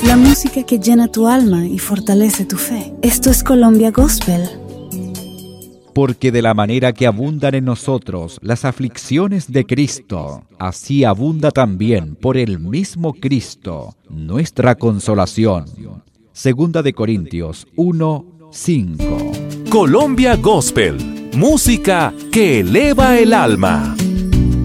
La música que llena tu alma y fortalece tu fe. Esto es Colombia Gospel. Porque de la manera que abundan en nosotros las aflicciones de Cristo, así abunda también por el mismo Cristo nuestra consolación. Segunda de Corintios 1:5. Colombia Gospel, música que eleva el alma.